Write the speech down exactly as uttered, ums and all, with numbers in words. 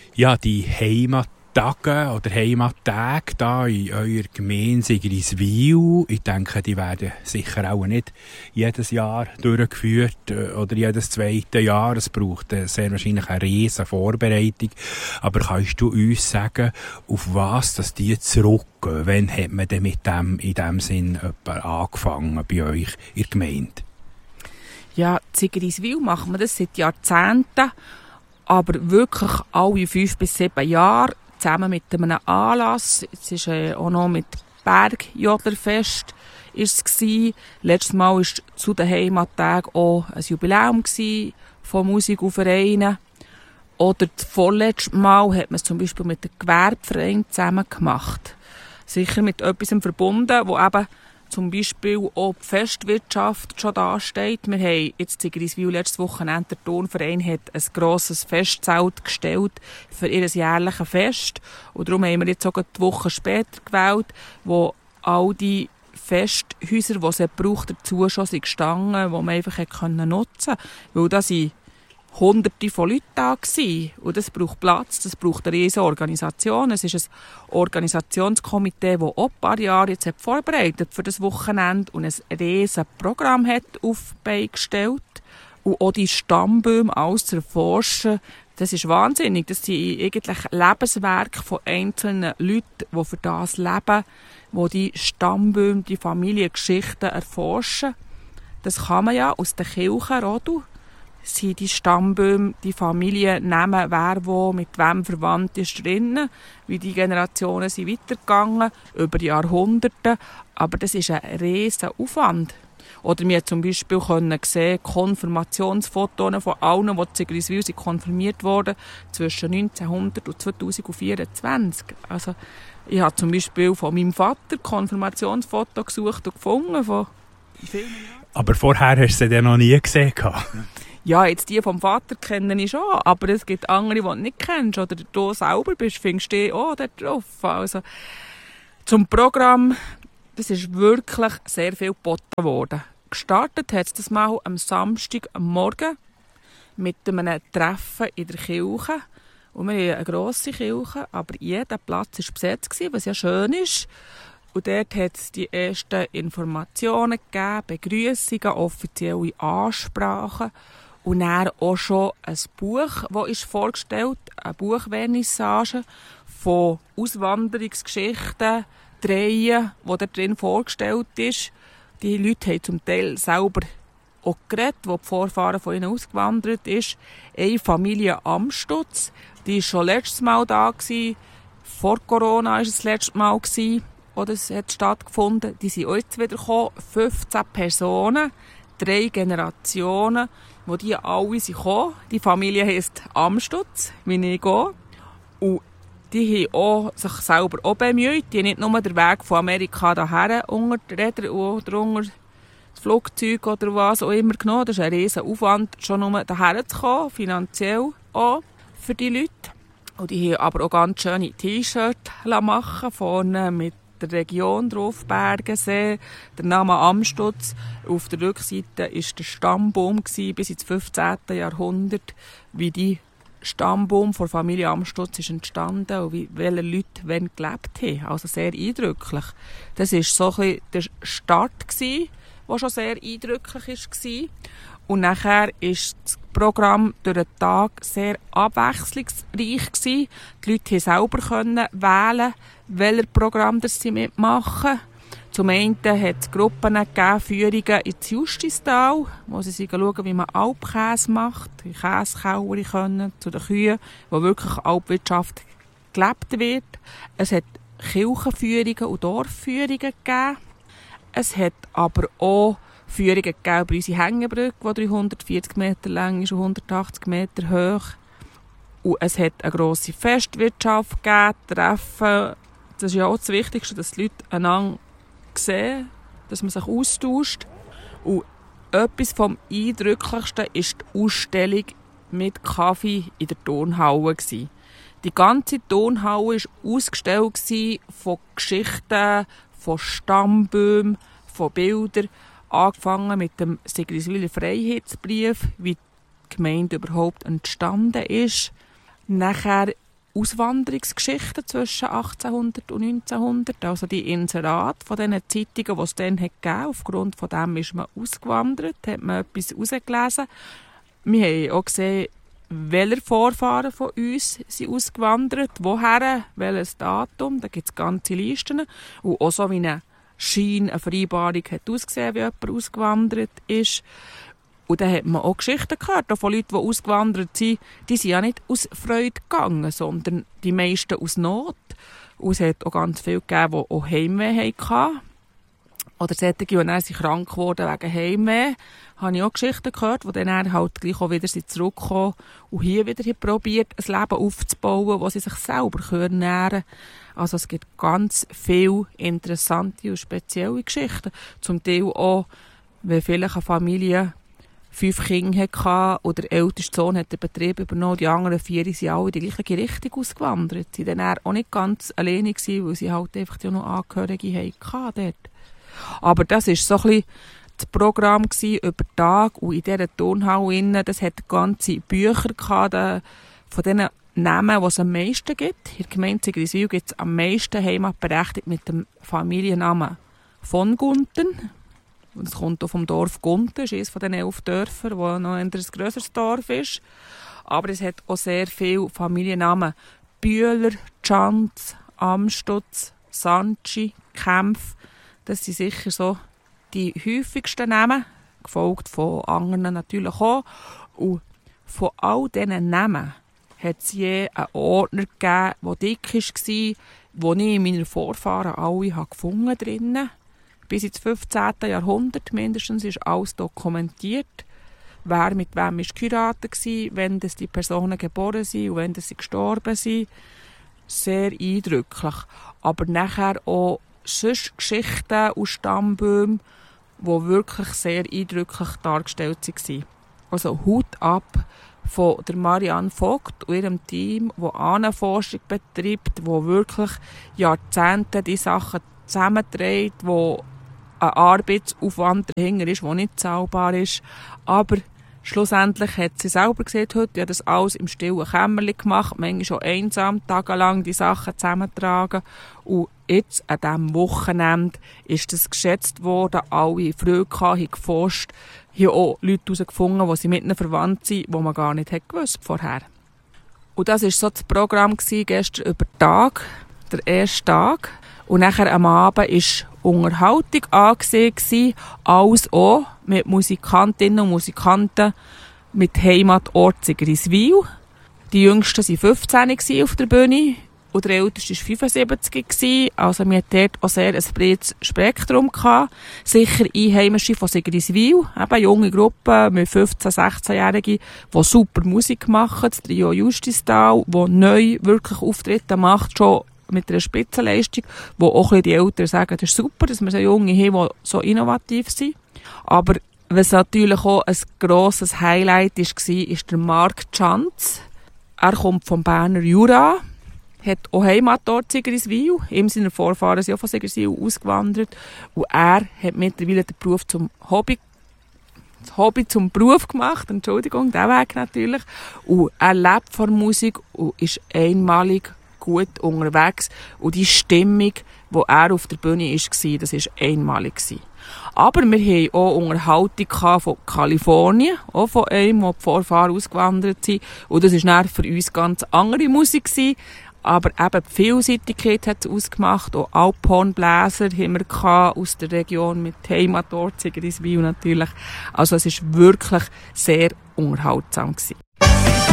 Ja, die Heimattage oder Heimattage da in eurer Gemeinde Sigriswil, ich denke, die werden sicher auch nicht jedes Jahr durchgeführt oder jedes zweite Jahr. Es braucht sehr wahrscheinlich eine riesige Vorbereitung. Aber kannst du uns sagen, auf was dass die zurückgehen? Wann hat man denn mit dem in dem Sinn angefangen bei euch in der Gemeinde? Ja, in Sigriswil machen wir das seit Jahrzehnten. Aber wirklich alle fünf bis sieben Jahre zusammen mit einem Anlass. Es ist äh, auch noch mit Bergjodlerfest. Letztes Mal war zu den Heimattagen auch ein Jubiläum von Musik und Vereinen. Oder das vorletzte Mal hat man es zum Beispiel mit dem Gewerbeverein zusammen gemacht. Sicher mit etwas verbunden, wo eben zum Beispiel auch die Festwirtschaft schon dasteht. Wir haben jetzt in Sigriswil letztes Wochenende, der Turnverein hat ein grosses Festzelt gestellt für ihr jährliches Fest. Und darum haben wir jetzt sogar die Woche später gewählt, wo all die Festhäuser, die es braucht, dazu schon sind gestanden, die man einfach nutzen konnte. Weil da sind Hunderte von Leuten da gewesen. Und das braucht Platz, das braucht eine riesige Organisation. Es ist ein Organisationskomitee, das auch ein paar Jahre jetzt hat vorbereitet für das Wochenende und ein riesiges Programm hat auf die Beine gestellt. Und auch die Stammbäume alles zu erforschen, das ist wahnsinnig. Das sind eigentlich Lebenswerke von einzelnen Leuten, die für das leben, die die Stammbäume, die Familiengeschichten erforschen. Das kann man ja aus den Kirchen, Rodu. Sind die Stammbäume, die Familiennamen, wer wo mit wem verwandt ist drinnen, wie die Generationen sind weitergegangen, über Jahrhunderte. Aber das ist ein riesiger Aufwand. Oder wir zum Beispiel können sehen, Konfirmationsfotos von allen, die in Sigriswil sind konfirmiert wurden, zwischen neunzehnhundert und zweitausendvierundzwanzig. Also, ich habe zum Beispiel von meinem Vater Konfirmationsfotos gesucht und gefunden. Von vielen Jahren. Aber vorher hast du sie dann noch nie gesehen? Ja, jetzt die vom Vater kenne ich schon, aber es gibt andere, die du nicht kennst. Oder du selber bist, findest du auch dort drauf. Also, zum Programm, das ist wirklich sehr viel geboten worden. Gestartet hat es das mal am Samstag am Morgen mit einem Treffen in der Kirche. Und wir haben eine grosse Kirche, aber jeder Platz war besetzt, was ja schön ist. Und dort hat es die ersten Informationen gegeben, Begrüssungen, offizielle Ansprachen. Und dann auch schon ein Buch, das ist vorgestellt, eine Buchvernissage von Auswanderungsgeschichten, Dreien, die da drin vorgestellt ist. Die Leute haben zum Teil selber auch geredet, wo die Vorfahren von ihnen ausgewandert ist. Eine Familie Amstutz, die war schon letztes Mal da gewesen. Vor Corona war es das letzte Mal gewesen, wo das hat stattgefunden. Die sind auch jetzt wieder gekommen. fünfzehn Personen, drei Generationen, wo die alle sind gekommen. Die Familie heisst Amstutz, wie ich gehe. Und die haben auch sich selber auch bemüht. Die haben nicht nur den Weg von Amerika daher unter die Räder oder unter das Flugzeug oder was auch immer genommen. Das ist ein riesen Aufwand, schon nur daher zu kommen, finanziell auch für die Leute. Und die haben aber auch ganz schöne T-Shirts machen vorne mit der Region drauf, Bergensee, der Name Amstutz. Auf der Rückseite war der Stammbaum bis ins fünfzehnten Jahrhundert, wie die Stammbaum der Familie Amstutz ist entstanden und wie, welche Leute wann gelebt haben. Also sehr eindrücklich. Das war so ein bisschen der Start, der schon sehr eindrücklich war. Und nachher war das Programm durch den Tag sehr abwechslungsreich. Die Leute konnten selber wählen, welches Programm das sie mitmachen. Zum einen hat es Gruppen gegeben, Führungen ins Justistal, wo sie schauen, wie man Alpkäse macht, die Käsekauer können, zu den Kühen, wo wirklich Alpwirtschaft gelebt wird. Es hat Kirchenführungen und Dorfführungen gegeben. Es hat aber auch Führungen gegeben über unsere Hängebrücke, die dreihundertvierzig Meter lang ist und hundertachtzig Meter hoch. Und es hat eine grosse Festwirtschaft gegeben, Treffen. Das ist ja auch das Wichtigste, dass die Leute einander sehen, dass man sich austauscht. Und etwas vom Eindrücklichsten war die Ausstellung mit Kaffee in der Turnhalle. Die ganze Turnhalle war ausgestellt von Geschichten, von Stammbäumen, von Bildern. Angefangen mit dem Sigriswiler Freiheitsbrief, wie die Gemeinde überhaupt entstanden ist. Nachher Auswanderungsgeschichten zwischen achtzehnhundert und neunzehnhundert. Also die Inserate von diesen Zeitungen, die es dann gegeben hat. Aufgrund von dem ist man ausgewandert, hat man etwas herausgelesen. Wir haben auch gesehen, welche Vorfahren von uns sind ausgewandert, woher, welches Datum. Da gibt es ganze Listen. Und auch so wie eine Schein, eine Vereinbarung hat ausgesehen, wie jemand ausgewandert ist. Und dann hat man auch Geschichten gehört, auch von Leuten, die ausgewandert sind. Die sind ja nicht aus Freude gegangen, sondern die meisten aus Not. Und es hat auch ganz viele gegeben, die auch Heimweh hatten. Oder solche, die dann sind krank geworden wegen Heimweh. Habe ich auch Geschichten gehört, die dann halt gleich auch wieder zurückgekommen und hier wieder probiert, ein Leben aufzubauen, wo sie sich selber ernähren können. Also es gibt ganz viele interessante und spezielle Geschichten. Zum Teil auch, wenn vielleicht eine Familie fünf Kinder hatte oder der älteste Sohn hat den Betrieb übernommen, die anderen vier sind alle in die gleiche Richtung ausgewandert. Sie waren dann auch nicht ganz alleine gewesen, weil sie halt einfach noch Angehörige hatten dort. Aber das war so ein bisschen das Programm über den Tag und in dieser Turnhalle, das hat ganze Bücher gehabt, von diesen Namen, die es am meisten gibt. In der Gemeinde Sigriswil gibt es am meisten heimatberechtigt mit dem Familiennamen von Gunten. Es kommt auch vom Dorf Gunten, das ist eines von den elf Dörfern, wo noch ein grösseres Dorf ist. Aber es hat auch sehr viele Familiennamen. Bühler, Tschanz, Amstutz, Santschi, Kempf. Das sind sicher so die häufigsten Namen, gefolgt von anderen natürlich auch. Und von all diesen Namen hat es je einen Ordner gegeben, der dick war, den ich in meinen Vorfahren alle gefunden habe. Bis ins fünfzehnten Jahrhundert mindestens ist alles dokumentiert. Wer mit wem war geheiratet war, wenn das die Personen geboren sind und wenn das sie gestorben sind. Sehr eindrücklich. Aber nachher auch sonst Geschichten und Stammbäume, die wirklich sehr eindrücklich dargestellt waren. Also Hut ab von der Marianne Vogt und ihrem Team, das Ahnenforschung betreibt, wo wirklich Jahrzehnte die Sachen zusammenträgt, wo ein Arbeitsaufwand dahinter ist, der nicht zahlbar ist. Aber schlussendlich hat sie selber gesagt, heute, ja, das alles im stillen Kämmerchen gemacht, manchmal schon einsam, tagelang die Sachen zusammentragen. Und jetzt, an diesem Wochenende, ist das geschätzt worden, alle Freude hatten, haben geforscht, haben auch Leute herausgefunden, die sie mit ihnen verwandt sind, die man gar nicht gewusst vorher. Und das war so das Programm gestern über den Tag, der erste Tag. Und nachher am Abend war Unterhaltung angesehen, alles auch mit Musikantinnen und Musikanten mit Heimatort Sigriswil. Die Jüngsten waren fünfzehn auf der Bühne und der Älteste war fünfundsiebzig. Also wir hatten dort auch sehr ein breites Spektrum gehabt. Sicher Einheimische von Sigriswil, eben junge Gruppen mit fünfzehn-, sechzehnjährigen, die super Musik machen. Das Trio Justistal, das neu wirklich Auftritte macht, schon mit einer Spitzenleistung, wo auch die Eltern sagen, das ist super, dass wir so Junge haben, die so innovativ sind. Aber was natürlich auch ein grosses Highlight war, ist der Marc Tschanz. Er kommt vom Berner Jura, hat auch Heimatort Sigriswil. Ihm seine Vorfahren sind auch von Sigriswil ausgewandert. Und er hat mittlerweile den Beruf zum Hobby, das Hobby zum Beruf gemacht. Entschuldigung, der Weg natürlich. Und er lebt von Musik und ist einmalig gut unterwegs. Und die Stimmung, die er auf der Bühne war, das war einmalig. Aber wir hatten auch Unterhaltung von Kalifornien, auch von einem, der die Vorfahren ausgewandert sind. Und das war für uns ganz andere Musik. Aber eben die Vielseitigkeit hat es ausgemacht. Auch Alphornbläser haben wir aus der Region mit Heimatort Sigriswil natürlich. Also es war wirklich sehr unterhaltsam gewesen.